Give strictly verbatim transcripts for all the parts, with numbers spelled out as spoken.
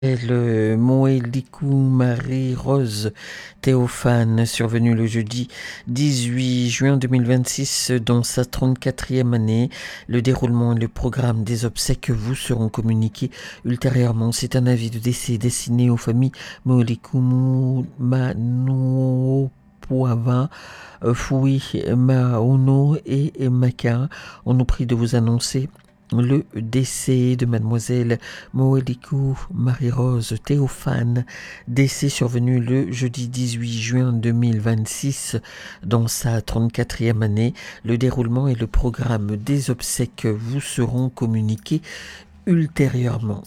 Le Moëlikou Marie-Rose Théophane, survenu le jeudi dix-huit juin deux mille vingt-six dans sa trente-quatrième année. Le déroulement et le programme des obsèques vous seront communiqués ultérieurement. C'est un avis de décès destiné aux familles Moëlikou Manoupoava, Foui, Maono et Maka. On nous prie de vous annoncer le décès de mademoiselle Moëlikou Marie-Rose Théophane, décès survenu le jeudi dix-huit juin deux mille vingt-six dans sa trente-quatrième année. Le déroulement et le programme des obsèques vous seront communiqués ultérieurement.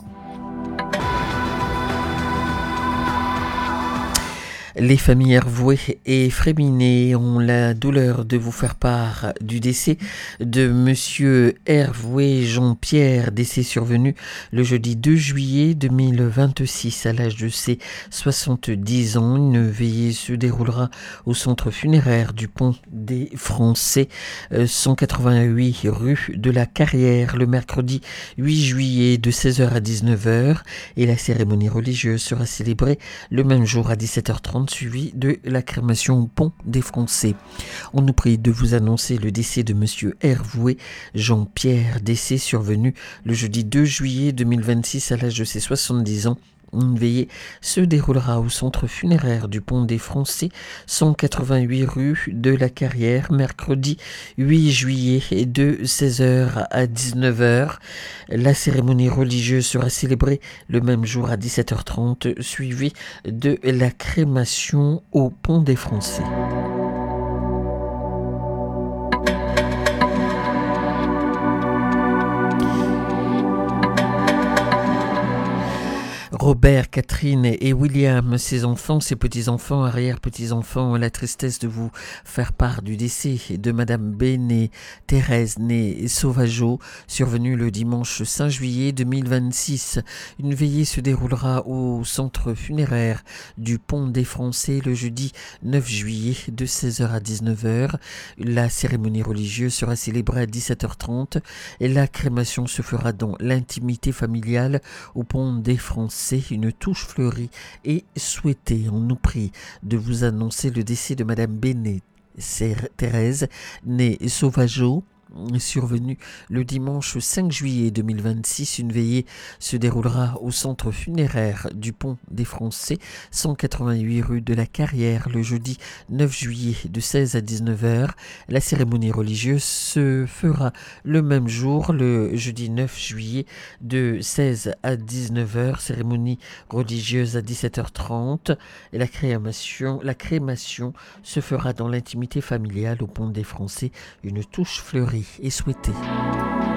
Les familles Hervoué et Fréminet ont la douleur de vous faire part du décès de Monsieur Hervoué Jean-Pierre, décès survenu le jeudi deux juillet deux mille vingt-six à l'âge de ses soixante-dix ans. Une veillée se déroulera au centre funéraire du Pont des Français, cent quatre-vingt-huit rue de la Carrière, le mercredi huit juillet de seize heures à dix-neuf heures, et la cérémonie religieuse sera célébrée le même jour à dix-sept heures trente, suivi de la crémation au Pont des Français. On nous prie de vous annoncer le décès de Monsieur Hervoué Jean-Pierre, décès survenu le jeudi deux juillet deux mille vingt-six à l'âge de ses soixante-dix ans. Une veillée se déroulera au centre funéraire du Pont des Français, cent quatre-vingt-huit rue de la Carrière, mercredi huit juillet de seize heures à dix-neuf heures. La cérémonie religieuse sera célébrée le même jour à dix-sept heures trente, suivie de la crémation au Pont des Français. Robert, Catherine et William, ses enfants, ses petits-enfants, arrière-petits-enfants, ont la tristesse de vous faire part du décès de Madame Béné Thérèse née Sauvageau, survenue le dimanche cinq juillet deux mille vingt-six. Une veillée se déroulera au centre funéraire du Pont des Français le jeudi neuf juillet de seize heures à dix-neuf heures. La cérémonie religieuse sera célébrée à dix-sept heures trente et la crémation se fera dans l'intimité familiale au Pont des Français. Une touche fleurie est souhaitée. On nous prie de vous annoncer le décès de Madame Béné Thérèse née Sauvageau, survenue le dimanche cinq juillet deux mille vingt-six. Une veillée se déroulera au centre funéraire du Pont des Français, cent quatre-vingt-huit rue de la Carrière, le jeudi neuf juillet de seize à dix-neuf heures. La cérémonie religieuse se fera le même jour, le jeudi neuf juillet de seize à dix-neuf heures. Cérémonie religieuse à dix-sept heures trente. Et la crémation, la crémation se fera dans l'intimité familiale au Pont des Français. Une touche fleurie est souhaitée.